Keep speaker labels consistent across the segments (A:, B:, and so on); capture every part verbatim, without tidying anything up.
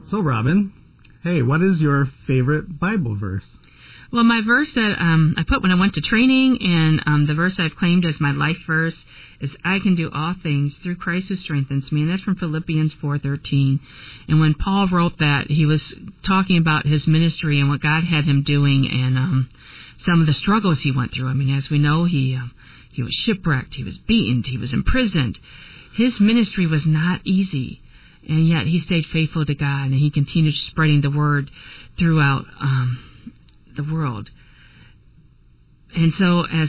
A: So, Robin, hey, what is your favorite Bible verse?
B: Well, my verse that um, I put when I went to training, and um, the verse I've claimed as my life verse, is I can do all things through Christ who strengthens me, and that's from Philippians four thirteen. And when Paul wrote that, he was talking about his ministry and what God had him doing, and um, some of the struggles he went through. I mean, as we know, he um, he was shipwrecked, he was beaten, he was imprisoned. His ministry was not easy. And yet he stayed faithful to God, and he continued spreading the word throughout um, the world. And so as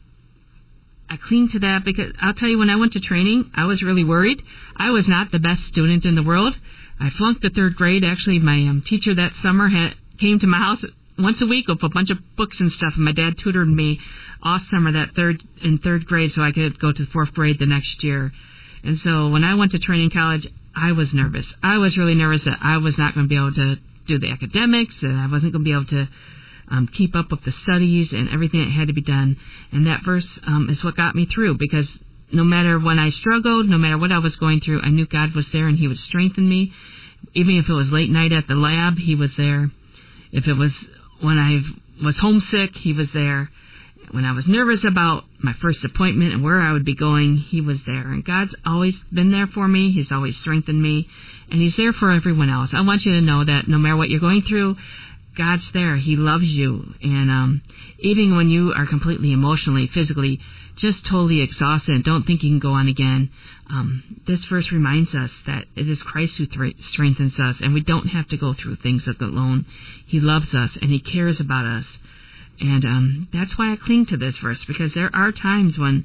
B: I cling to that, because I'll tell you, when I went to training, I was really worried. I was not the best student in the world. I flunked the third grade. Actually, my um, teacher that summer had came to my house once a week with a bunch of books and stuff, and my dad tutored me all summer that third in third grade so I could go to fourth grade the next year. And so when I went to training college, I was nervous. I was really nervous that I was not going to be able to do the academics, and I wasn't going to be able to um, keep up with the studies and everything that had to be done. And that verse um, is what got me through, because no matter when I struggled, no matter what I was going through, I knew God was there and he would strengthen me. Even if it was late night at the lab, he was there. If it was when I was homesick, he was there. When I was nervous about my first appointment and where I would be going, he was there. And God's always been there for me. He's always strengthened me. And he's there for everyone else. I want you to know that no matter what you're going through, God's there. He loves you. And um, even when you are completely emotionally, physically, just totally exhausted and don't think you can go on again, um, this verse reminds us that it is Christ who th- strengthens us. And we don't have to go through things alone. He loves us and he cares about us. And um, that's why I cling to this verse, because there are times when,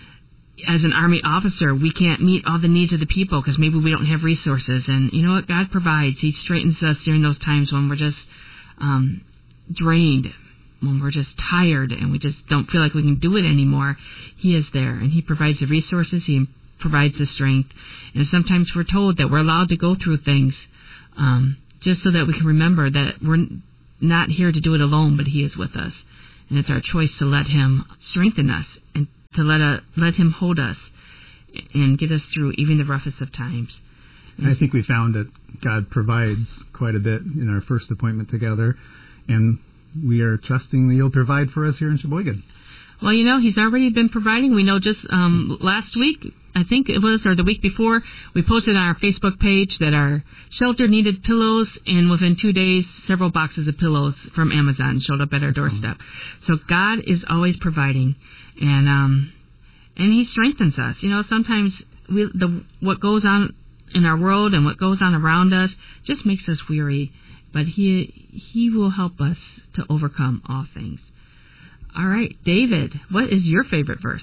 B: as an Army officer, we can't meet all the needs of the people because maybe we don't have resources. And you know what? God provides. He straightens us during those times when we're just um, drained, when we're just tired and we just don't feel like we can do it anymore. He is there, and he provides the resources. He provides the strength. And sometimes we're told that we're allowed to go through things um, just so that we can remember that we're not here to do it alone, but he is with us. And it's our choice to let him strengthen us and to let a, let him hold us and get us through even the roughest of times. And
A: I think we found that God provides quite a bit in our first appointment together, and we are trusting that he'll provide for us here in Sheboygan.
B: Well, you know, he's already been providing. We know just um, last week, I think it was, or the week before, we posted on our Facebook page that our shelter needed pillows, and within two days, several boxes of pillows from Amazon showed up at our doorstep. So God is always providing, and um, and he strengthens us. You know, sometimes we, the what goes on in our world and what goes on around us just makes us weary, but he he will help us to overcome all things. All right, David, what is your favorite verse?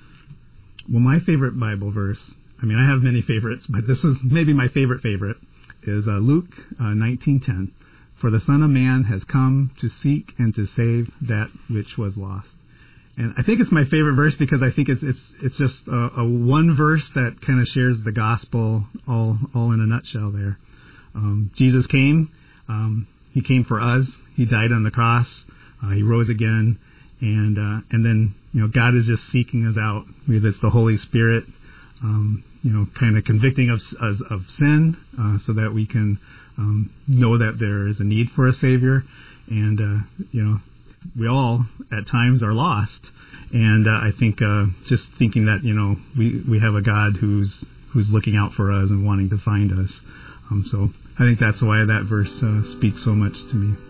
A: Well, my favorite Bible verse, I mean, I have many favorites, but this is maybe my favorite favorite, is uh, Luke uh, nineteen ten. For the Son of Man has come to seek and to save that which was lost. And I think it's my favorite verse because I think it's it's it's just a, a one verse that kind of shares the gospel all all in a nutshell there. Um, Jesus came. Um, he came for us. He died on the cross. Uh, he rose again. And uh, and then, you know, God is just seeking us out. Maybe it's the Holy Spirit, um, you know, kind of convicting us of, of sin uh, so that we can um, know that there is a need for a Savior. And, uh, you know, we all at times are lost. And uh, I think uh, just thinking that, you know, we, we have a God who's who's looking out for us and wanting to find us. Um, so I think that's why that verse uh, speaks so much to me.